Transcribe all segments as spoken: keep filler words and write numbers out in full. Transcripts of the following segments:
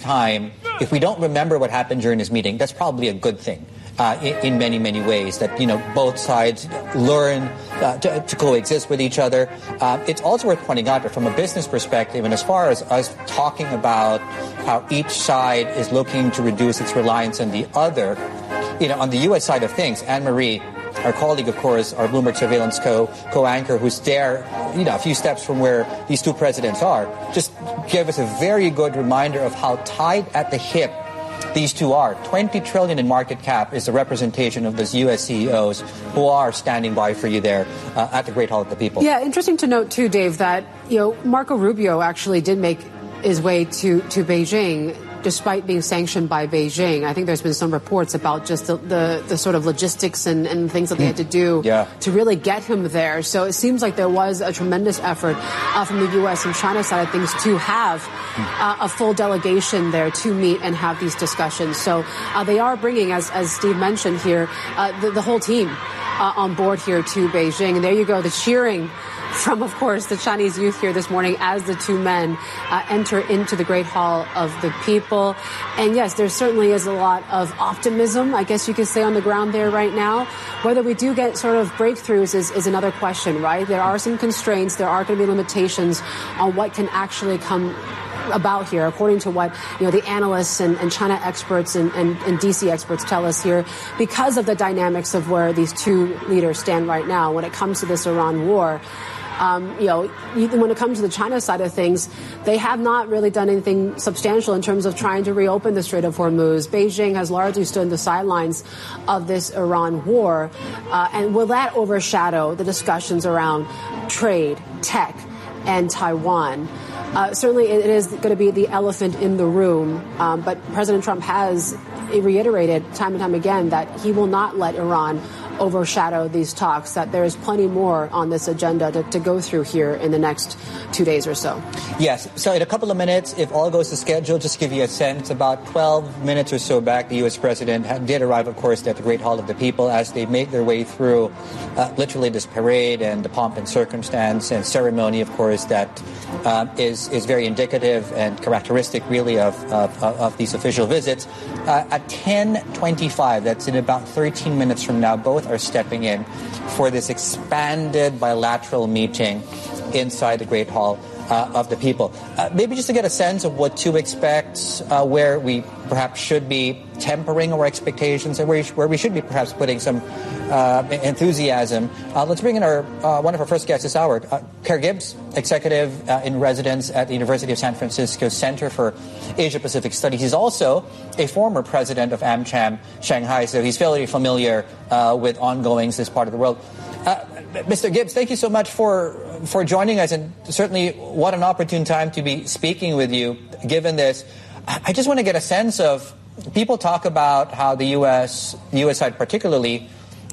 time, if we don't remember what happened during this meeting, that's probably a good thing. Uh, in, in many, many ways, that, you know, both sides learn uh, to, to coexist with each other. Uh, it's also worth pointing out that from a business perspective, and as far as us talking about how each side is looking to reduce its reliance on the other, you know, on the U S side of things, Anne-Marie, our colleague, of course, our Bloomberg Surveillance co, co-anchor, who's there, you know, a few steps from where these two presidents are, just gave us a very good reminder of how tied at the hip these two are. twenty trillion in market cap is a representation of those U S C E Os who are standing by for you there uh, at the Great Hall of the People. Yeah, interesting to note, too, Dave, that, you know, Marco Rubio actually did make his way to, to Beijing despite being sanctioned by Beijing. I think there's been some reports about just the, the, the sort of logistics and, and things that they had to do yeah. to really get him there. So it seems like there was a tremendous effort uh, from the U S and China side of things to have uh, a full delegation there to meet and have these discussions. So uh, they are bringing, as, as Steve mentioned here, uh, the, the whole team uh, on board here to Beijing. And there you go, the cheering from, of course, the Chinese youth here this morning as the two men uh, enter into the Great Hall of the People. And yes, there certainly is a lot of optimism, I guess you could say, on the ground there right now. Whether we do get sort of breakthroughs is, is another question, right? There are some constraints. There are going to be limitations on what can actually come about here, according to what, you know, the analysts and, and China experts and, and, and D C experts tell us here, because of the dynamics of where these two leaders stand right now when it comes to this Iran war. Um, you know, when it comes to the China side of things, they have not really done anything substantial in terms of trying to reopen the Strait of Hormuz. Beijing has largely stood on the sidelines of this Iran war. Uh, and will that overshadow the discussions around trade, tech, and Taiwan? Uh, certainly, it is going to be the elephant in the room. Um, but President Trump has reiterated time and time again that he will not let Iran overshadow these talks, that there is plenty more on this agenda to, to go through here in the next two days or so. Yes. So in a couple of minutes, if all goes to schedule, just to give you a sense, about twelve minutes or so back, the U S president had, did arrive, of course, at the Great Hall of the People as they made their way through uh, literally this parade and the pomp and circumstance and ceremony, of course, that uh, is, is very indicative and characteristic, really, of, of, of these official visits. Uh, at ten twenty-five, that's in about thirteen minutes from now, both are stepping in for this expanded bilateral meeting inside the Great Hall uh, of the People. Uh, maybe just to get a sense of what to expect, uh, where we perhaps should be tempering our expectations and where, where we should be perhaps putting some uh, enthusiasm. Uh, let's bring in our uh, one of our first guests this hour, uh, Kerr Gibbs, executive uh, in residence at the University of San Francisco Center for Asia-Pacific Studies. He's also a former president of AmCham Shanghai, so he's fairly familiar uh, with ongoings this part of the world. Uh, Mister Gibbs, thank you so much for for joining us, and certainly what an opportune time to be speaking with you, given this. I just want to get a sense of, people talk about how the U S, the U S side particularly,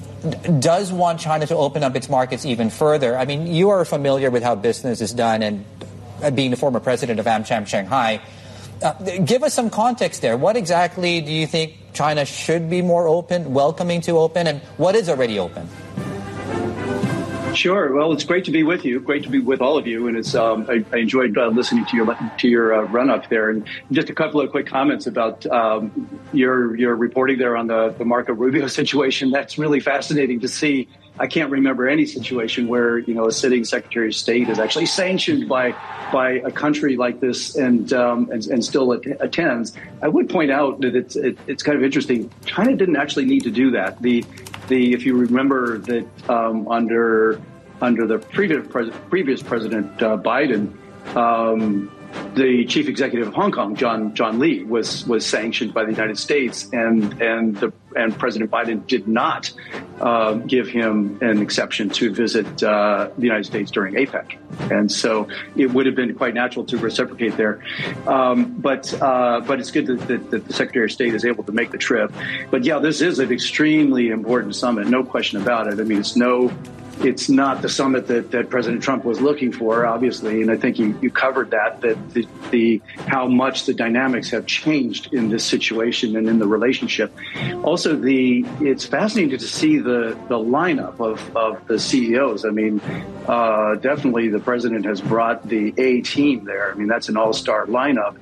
does want China to open up its markets even further. I mean, you are familiar with how business is done, and being the former president of AmCham Shanghai, uh, give us some context there. What exactly do you think China should be more open, welcoming to open, and what is already open? Sure. Well, it's great to be with you. Great to be with all of you. And it's um, I, I enjoyed uh, listening to your to your uh, run up there. And just a couple of quick comments about um, your your reporting there on the, the Marco Rubio situation. That's really fascinating to see. I can't remember any situation where, you know, a sitting Secretary of State is actually sanctioned by by a country like this and um, and, and still att- attends. I would point out that it's it, it's kind of interesting. China didn't actually need to do that. The The, if you remember that um, under under the previous pres- previous President uh, Biden, um, the chief executive of Hong Kong, John John Lee, was was sanctioned by the United States, and and the, and President Biden did not uh, give him an exception to visit uh, the United States during APEC, and so it would have been quite natural to reciprocate there. Um, but uh, but it's good that, that, that the Secretary of State is able to make the trip. But yeah, this is an extremely important summit, no question about it. I mean, it's no. It's not the summit that, that President Trump was looking for, obviously, and I think you, you covered that, that the, the how much the dynamics have changed in this situation and in the relationship. Also, the it's fascinating to see the, the lineup of, of the C E Os. I mean, uh, definitely the president has brought the A team there. I mean, that's an all-star lineup.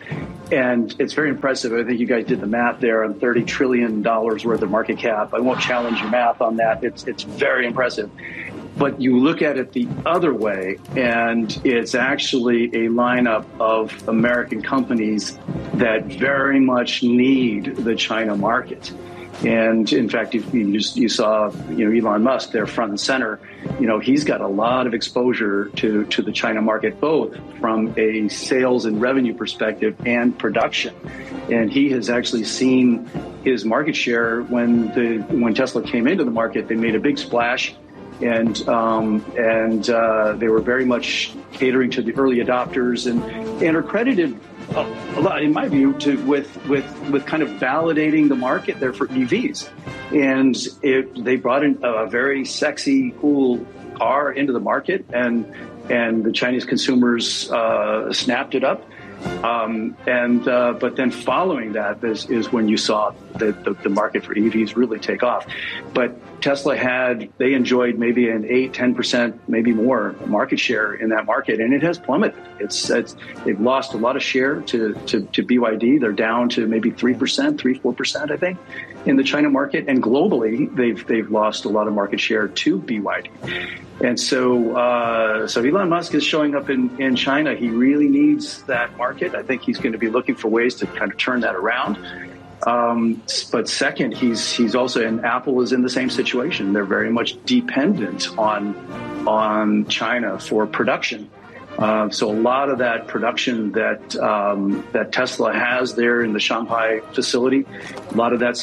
And it's very impressive. I think you guys did the math there on thirty trillion dollars worth of market cap. I won't challenge your math on that. It's it's very impressive. But you look at it the other way, and it's actually a lineup of American companies that very much need the China market. And in fact, you, you, just, you saw, you know, Elon Musk there front and center. You know, he's got a lot of exposure to, to the China market, both from a sales and revenue perspective and production. And he has actually seen his market share when the when Tesla came into the market. They made a big splash, and um, and uh, they were very much catering to the early adopters, and and are credited a lot, in my view, to with with with kind of validating the market there for E Vs. And it, they brought in a very sexy, cool car into the market, and and the Chinese consumers uh, snapped it up. Um, and uh, but then following that is, is when you saw the, the, the market for E Vs really take off. But Tesla had, they enjoyed maybe an eight, ten percent, maybe more market share in that market, and it has plummeted. It's, it's they've lost a lot of share to, to, to B Y D. They're down to maybe three percent, three, four percent, I think, in the China market. And globally, they've they've lost a lot of market share to B Y D. And so, uh, so Elon Musk is showing up in, in China. He really needs that market. I think he's going to be looking for ways to kind of turn that around. Um, but second, he's he's also, and Apple is in the same situation. They're very much dependent on on China for production. Uh, so a lot of that production that um, that Tesla has there in the Shanghai facility, a lot of that's